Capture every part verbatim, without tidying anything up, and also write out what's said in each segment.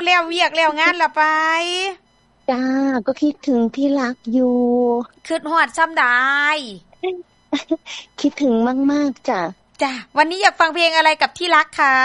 แล้วเวียกแล้วงานละไปจ้าก็คิดถึงที่รักอยู่คิดฮอดซ้ำได้คิดถึงมากๆจ้ะจ้ะวันนี้อยากฟังเพลงอะไรกับที่รักคะ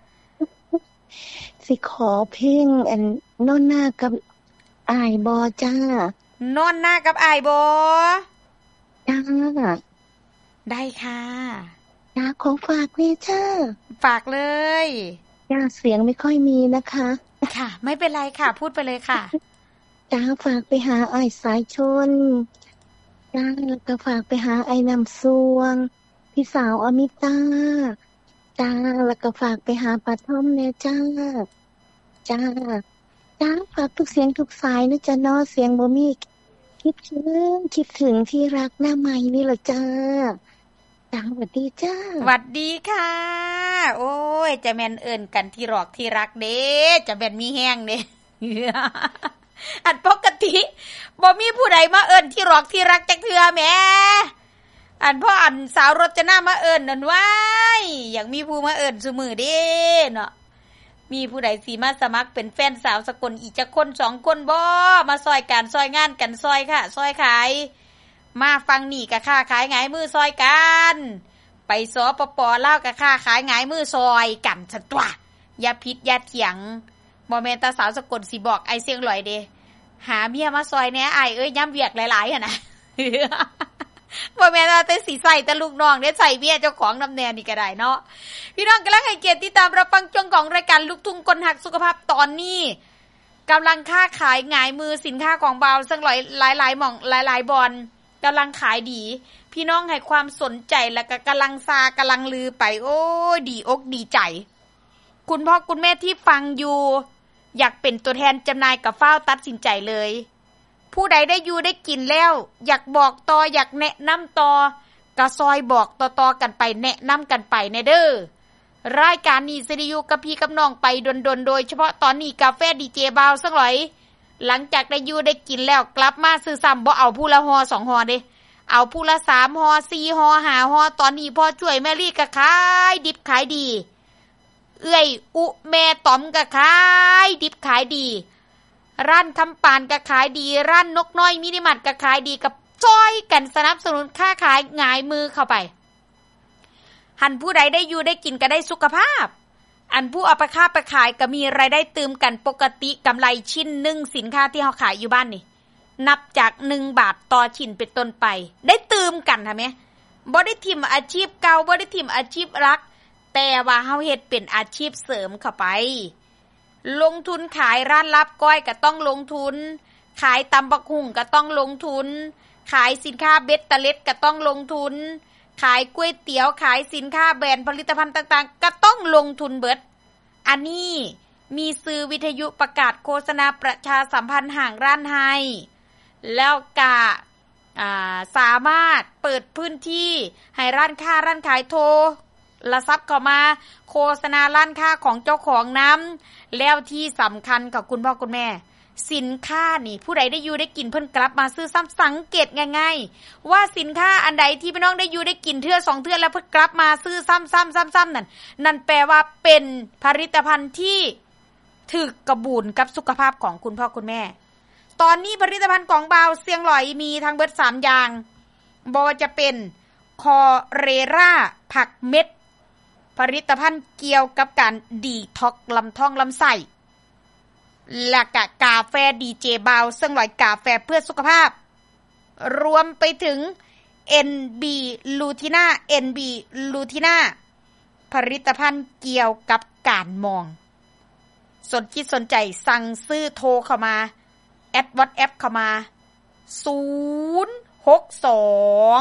สิขอเพลงอันนอนหน้ากับอายบอจ้านอนหน้ากับอ้ายบ่จ้าได้ค่ะจ้าขอฝากเลยจ้าฝากเลยจ้าเสียงไม่ค่อยมีนะคะค่ะไม่เป็นไรค่ะพูดไปเลยค่ะจ้าฝากไปหาอ้ายสายชนจ้าแล้วก็ฝากไปหาไอ้น้ำสวงพี่สาวอมิตาจ้าแล้วก็ฝากไปหาปาท่อมแน่จ้าจ้าจ้าฝากทุกเสียงทุกสายนะจ้าเนาะเสียงบ่มีคิดถึงคิดถึงที่รักหน้าใหม่นี่ล่ะจ้าจ้าสวัสดีจ้าสวัสดีค่ะโอ้ยจะแม่นเอิ้นกันที่รอกที่รักเด้จะแม่นมีแห้งเด้ อันปกติบ่มีผู้ใดมาเอิ้นที่รอกที่รักจักเทื่อแหมอันพ่ออันสาวรจนามาเอิ้นนั่นว้ายอยากมีผู้มาเอิ้นซุมื้อเด้เนาะมีผู้ใดสิมาสมัครเป็นแฟนสาวสกลอีกจักคนสองคนบ่มาซอยกันซอยงานกันซอยค่ะซอยขายมาฟังนี่ก็ค้าขายหงายมือซอยกันไปสปปลาวก็ค้าขายหงายมือซอยกันซะตัวอย่าผิดอย่าเถียงบ่แม่นตาสาวสกลสิบอกไอ้เสียงลอยเด้หาเมียมาซอยแหน่อ้ายเอ้ยย้ำเวียกหลายๆหั่นน่ะ บ่แม่นว่าแต่สิใส่แต่ลูกน้องเด้ใส่เมียเจ้าของนำแน่นี่ก็ได้เนาะพี่น้องกำลังให้เกียรติติดตามรับฟังช่วงของรายการลูกทุ่งคนหักสุขภาพตอนนี้กำลังค้าขายหงายมือสินค้าของเบาซึ่งหลายๆหม่องหลายๆบอนกำลังขายดีพี่น้องให้ความสนใจแล้วก็กำลังซากำลังลือไปโอ้ดีอกดีใจคุณพ่อคุณแม่ที่ฟังอยู่อยากเป็นตัวแทนจำหน่ายกับฟ้าวตัดสินใจเลยผู้ใดได้อยู่ได้กินแล้วอยากบอกต่ออยากแนะนำต่อกระซอยบอกต่อๆกันไปแนะนำกันไปแน่เด้อรายการนี้สิได้อยู่กับพี่กับน้องไปดนๆโดยเฉพาะตอนนี้กาแฟดีเจบาวสักหน่อยหลังจากได้อยู่ได้กินแล้วกลับมาซื้อซ้ำบ่เอาผู้ละห่อสองห่อเด้เอาผู้ละสามห่อสี่ห่อห้าห่อตอนนี้พ่อช่วยแม่ลี่ก็ขายดิบขายดีเอื้อยอุแม่ต๋อมก็ขายดิบขายดีร้านคำปานก็ขายดีร้านนกน้อยมินิมาร์ทก็ขายดีกับจ้อยกันสนับสนุนค้าขายหงายมือเข้าไปหันผู้ใดได้อยู่ได้กินก็ได้สุขภาพอันผู้เอาไปค้าไปขายก็มีรายได้เติมกันปกติกำไรชิ้นหนึ่งสินค้าที่เขาขายอยู่บ้านนี่นับจากหนึ่งบาทต่อชิ้นเป็นต้นไปได้เติมกันค่ะแม่บ่ได้ทิ่มอาชีพเก่าบ่ได้ทิ่มอาชีพรักแต่ว่าเฮาเฮ็ดเป็นอาชีพเสริมเข้าไปลงทุนขายร้านลับก้อยก็ต้องลงทุนขายตำบักหุ่งก็ต้องลงทุนขายสินค้าเบ็ดเตล็ดก็ต้องลงทุนขายก๋วยเตี๋ยวขายสินค้าแบรนด์ผลิตภัณฑ์ต่างๆก็ต้องลงทุนเบิดอันนี้มีสื่อวิทยุประกาศโฆษณาประชาสัมพันธ์ห่างร้านให้แล้วก็สามารถเปิดพื้นที่ให้ร้านค้าร้านขายโทรละซับเข้ามาโฆษณาร้านค้าของเจ้าของน้ำแล้วที่สำคัญกับคุณพ่อคุณแม่สินค้านี่ผู้ใดได้อยู่ได้กินเพิ่นกลับมาซื้อซ้ำสังเกตง่ายๆว่าสินค้าอันใดที่พี่น้องได้อยู่ได้กินเทื่อสองเทื่อแล้วเพิ่นกลับมาซื้อซ้ำๆๆๆนั่นนั่นแปลว่าเป็นผลิตภัณฑ์ที่ถูกกระบูนกับสุขภาพของคุณพ่อคุณแม่ตอนนี้ผลิตภัณฑ์ของบาวเสียงหลอยมีทั้งเบิดสามอย่างบ่ว่าจะเป็นคอเรราผักเม็ดผลิตภัณฑ์เกี่ยวกับการดีท็อกลำท้องลำไส้และกะกาแฟดีเจบาวซึ่งหลอยกาแฟเพื่อสุขภาพรวมไปถึง เอ็น บี Lutina เอ็น บี Lutina ผลิตภัณฑ์เกี่ยวกับการมองสนคิดสนใจสั่งซื้อโทรเข้ามาแอด WhatsApp เข้ามาศูนย์ หก สอง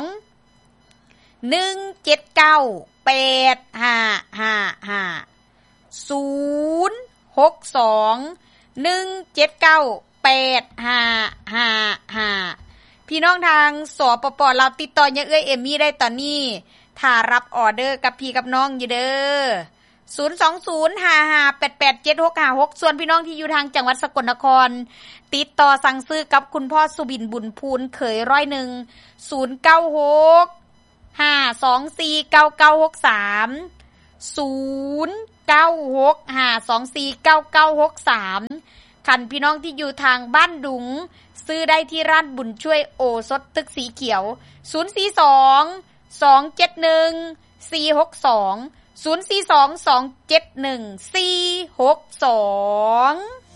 หนึ่ง เจ็ด เก้า แปด ห้า ห้า ห้า ศูนย์ หก สอง หนึ่ง เจ็ด เก้า แปด ห้า ห้า ห้าพี่น้องทางสปป.ลาวติดต่อยังเอ้ยเอมมี่ได้ตอนนี้ถ้ารับออเดอร์กับพี่กับน้องอยู่เด้อศูนย์ สอง ศูนย์ ห้า ห้า แปด แปด เจ็ด หก ห้า หกส่วนพี่น้องที่อยู่ทางจังหวัดสกลนครติดต่อสั่งซื้อกับคุณพ่อสุบินบุญพูนเขยร้อยหนึ่ง ศูนย์ เก้า หก ห้า สอง สี่ เก้า เก้า หก สาม ศูนย์เก้าหก ห้า สอง สี่ เก้า เก้า หก สามคันพี่น้องที่อยู่ทางบ้านดุงซื้อได้ที่ร้านบุญช่วยโอสถตึกสีเขียวศูนย์ สี่ สอง สอง เจ็ด หนึ่ง สี่ หก สอง ศูนย์ สี่ สอง สอง เจ็ด หนึ่ง สี่ หก สอง